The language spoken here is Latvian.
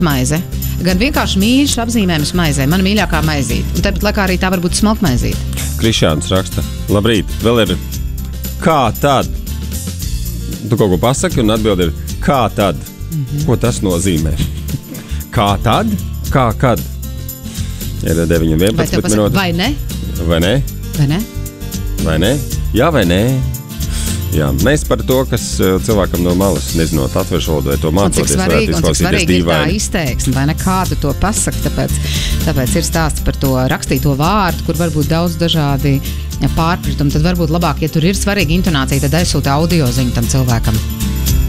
maize, gan vienkārši mīļš apzīmējums maizē, mana mīļākā maizīte. Un tāpat laikā arī tā var būt smalkmaizīte. Krišāns raksta. Labrīt, vēl ir kā tad? Tu kaut ko pasaki un atbild ir kā tad? Ko tas nozīmē? Kā tad? Kā kad? Ir 9:11 minūtes. Vai ne? Vai ne? Vai ne? Vai ne? Jā vai nē? Jā, mēs par to, kas cilvēkam no malas nezinot latviešu valodu vai to mācoties, varētu izklausīties svarīgi ir tā dīvaini. izteiksme, vai ne, kā tu to pasaki, tāpēc ir stāsts par to rakstīto vārdu, kur varbūt daudz dažādi pārpratumi, tad varbūt labāk, ja tur ir svarīga intonācija, tad aizsūta audio ziņu tam cilvēkam.